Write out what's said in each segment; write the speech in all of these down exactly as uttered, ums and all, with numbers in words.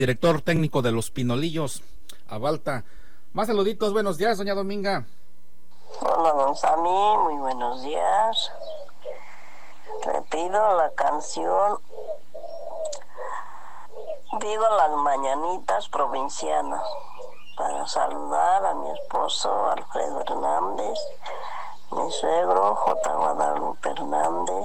director técnico de Los Pinolillos, Abalta. Más saluditos, buenos días, doña Dominga. Hola, don Sammy, muy buenos días. Le pido la canción Viva las Mañanitas Provincianas para saludar a mi esposo Alfredo Hernández, mi suegro J. Guadalupe Hernández,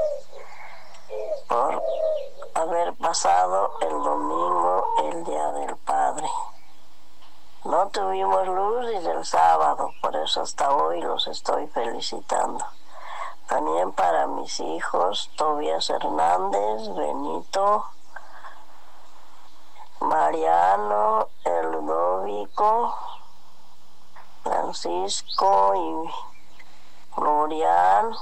por haber pasado el domingo el Día del Padre. No tuvimos luz desde el sábado, por eso hasta hoy los estoy felicitando. También para mis hijos, Tobías Hernández, Benito, Mariano, Ludovico, Francisco y Florian.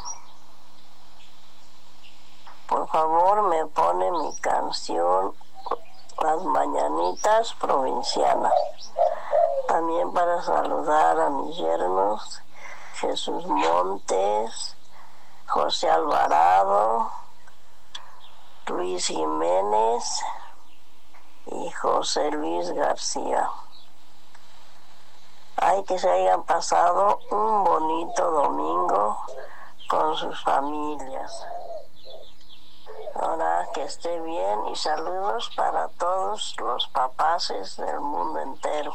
Por favor, me pone mi canción Las Mañanitas Provincianas. También para saludar a mis yernos Jesús Montes, José Alvarado, Luis Jiménez y José Luis García. Ay, que se hayan pasado un bonito domingo con sus familias. Ahora que esté bien y saludos para todos los papaces del mundo entero.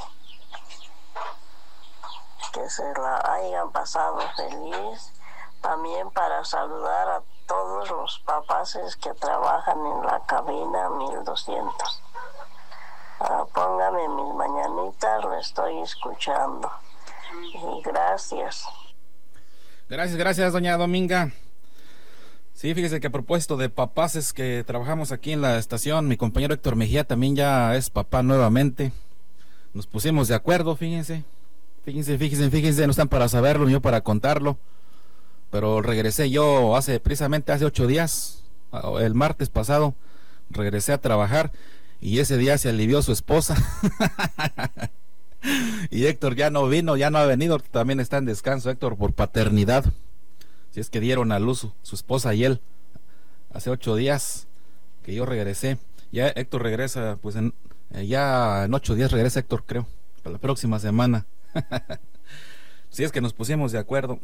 Que se la hayan pasado feliz. También para saludar a todos los papaces que trabajan en la cabina mil doscientos. Ahora póngame mis mañanitas, lo estoy escuchando. Y gracias. Gracias, gracias, doña Dominga. Sí, fíjese que a propósito de papás es que trabajamos aquí en la estación, mi compañero Héctor Mejía también ya es papá nuevamente. Nos pusimos de acuerdo, fíjense. Fíjense, fíjense, fíjense, no están para saberlo, ni yo para contarlo. Pero regresé yo hace, precisamente hace ocho días, el martes pasado, regresé a trabajar y ese día se alivió su esposa. Y Héctor ya no vino, ya no ha venido, también está en descanso Héctor por paternidad. Si es que dieron a luz su, su esposa y él hace ocho días que yo regresé. Ya Héctor regresa, pues en, ya en ocho días regresa Héctor, creo, para la próxima semana. Si es que nos pusimos de acuerdo.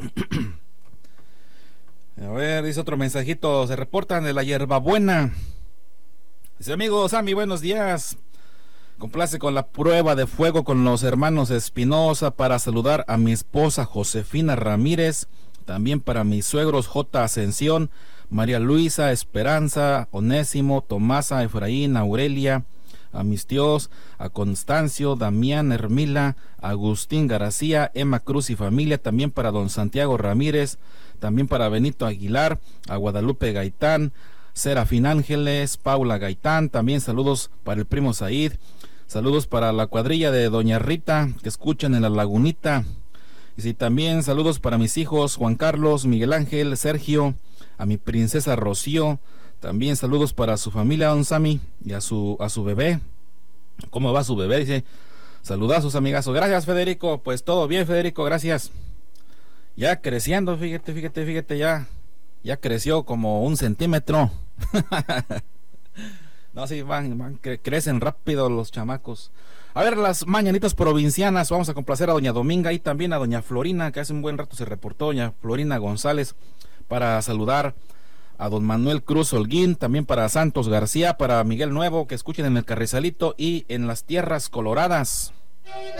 A ver, dice otro mensajito, se reportan de la Hierbabuena. Dice, amigo Sammy, buenos días. Complace con la prueba de fuego con los hermanos Espinosa para saludar a mi esposa Josefina Ramírez. También para mis suegros J. Ascensión, María Luisa, Esperanza, Onésimo, Tomasa, Efraín, Aurelia, a mis tíos, a Constancio, Damián, Hermila, Agustín García, Emma Cruz y familia, también para don Santiago Ramírez, también para Benito Aguilar, a Guadalupe Gaitán, Serafín Ángeles, Paula Gaitán, también saludos para el primo Said, saludos para la cuadrilla de doña Rita, que escuchan en la Lagunita. Y sí, también saludos para mis hijos Juan Carlos, Miguel Ángel, Sergio, a mi princesa Rocío, también saludos para su familia don Sammy y a su a su bebé. ¿Cómo va su bebé? Dice, saludazos amigazos. Gracias Federico, pues todo bien Federico, gracias. Ya creciendo, fíjate, fíjate, fíjate, ya, ya creció como un centímetro. No, sí, van, van, cre crecen rápido los chamacos. A ver, las mañanitas provincianas, vamos a complacer a doña Dominga y también a doña Florina, que hace un buen rato se reportó, doña Florina González, para saludar a don Manuel Cruz Holguín, también para Santos García, para Miguel Nuevo, que escuchen en el Carrizalito y en las Tierras Coloradas.